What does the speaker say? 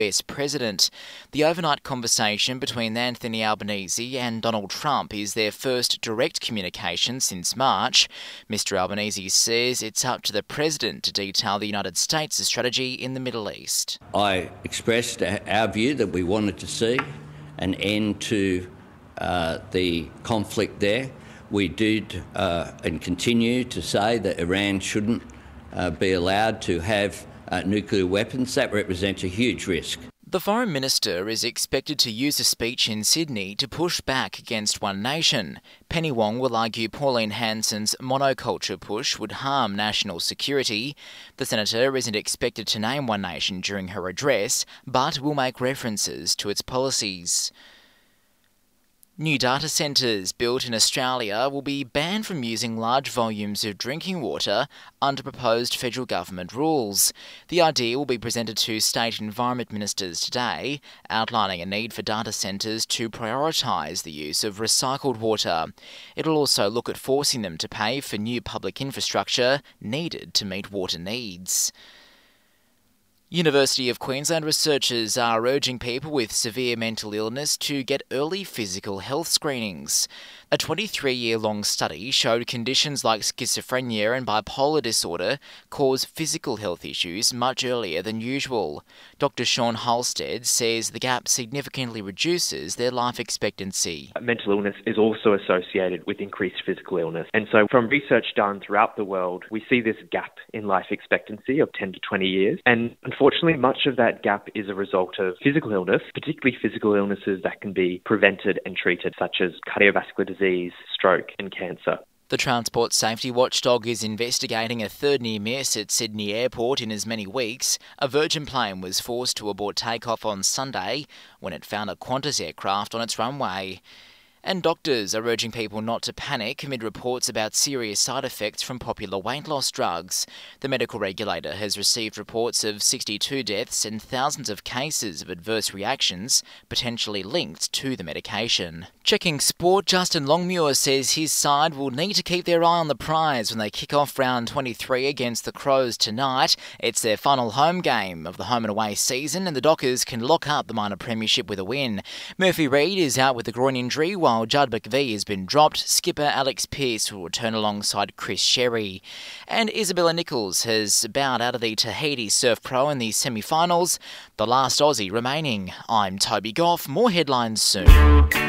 US President. The overnight conversation between Anthony Albanese and Donald Trump is their first direct communication since March. Mr. Albanese says it's up to the President to detail the United States' strategy in the Middle East. I expressed our view that we wanted to see an end to the conflict there. We did and continue to say that Iran shouldn't be allowed to have nuclear weapons. That represents a huge risk. The Foreign Minister is expected to use a speech in Sydney to push back against One Nation. Penny Wong will argue Pauline Hanson's monoculture push would harm national security. The Senator isn't expected to name One Nation during her address, but will make references to its policies. New data centres built in Australia will be banned from using large volumes of drinking water under proposed federal government rules. The idea will be presented to state environment ministers today, outlining a need for data centres to prioritise the use of recycled water. It'll also look at forcing them to pay for new public infrastructure needed to meet water needs. University of Queensland researchers are urging people with severe mental illness to get early physical health screenings. A 23-year-long study showed conditions like schizophrenia and bipolar disorder cause physical health issues much earlier than usual. Dr. Sean Halstead says the gap significantly reduces their life expectancy. Mental illness is also associated with increased physical illness. And so from research done throughout the world, we see this gap in life expectancy of 10 to 20 years. And unfortunately, much of that gap is a result of physical illness, particularly physical illnesses that can be prevented and treated, such as cardiovascular disease, stroke and cancer. The Transport Safety Watchdog is investigating a third near miss at Sydney Airport in as many weeks. A Virgin plane was forced to abort takeoff on Sunday when it found a Qantas aircraft on its runway. And doctors are urging people not to panic amid reports about serious side effects from popular weight loss drugs. The medical regulator has received reports of 62 deaths and thousands of cases of adverse reactions potentially linked to the medication. Checking sport, Justin Longmuir says his side will need to keep their eye on the prize when they kick off round 23 against the Crows tonight. It's their final home game of the home and away season, and the Dockers can lock up the minor premiership with a win. Murphy Reid is out with a groin injury, while Judd McVie has been dropped. Skipper Alex Pearce will return alongside Chris Sherry. And Isabella Nichols has bowed out of the Tahiti Surf Pro in the semi-finals, the last Aussie remaining. I'm Toby Goff. More headlines soon.